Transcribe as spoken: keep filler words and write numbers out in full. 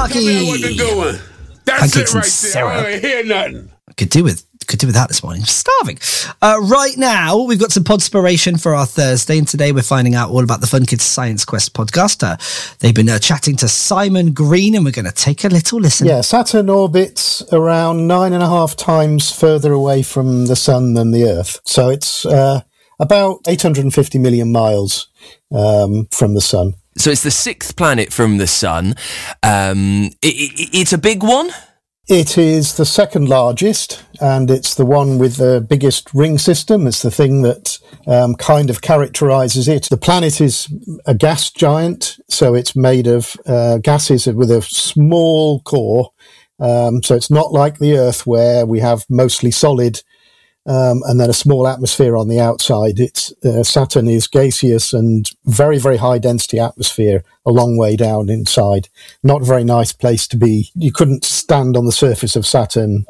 Sparky. Tell me I wasn't going. That's Pancakes it and right there. I syrup. don't hear nothing. Could do with could do with that this morning. Starving. Uh, right now, we've got some podspiration for our Thursday, and today we're finding out all about the Fun Kids Science Quest podcast. Uh, they've been uh, chatting to Simon Green, and we're going to take a little listen. Yeah, Saturn orbits around nine and a half times further away from the Sun than the Earth. So it's uh, about eight hundred fifty million miles um, from the Sun. So it's the sixth planet from the Sun. Um, it, it, it's a big one? It is the second largest, and it's the one with the biggest ring system. It's the thing that um, kind of characterises it. The planet is a gas giant, so it's made of uh, gases with a small core. Um, so it's not like the Earth, where we have mostly solid um, and then a small atmosphere on the outside. It's uh, Saturn is gaseous and very, very high density atmosphere a long way down inside. Not a very nice place to be. You couldn't stand on the surface of Saturn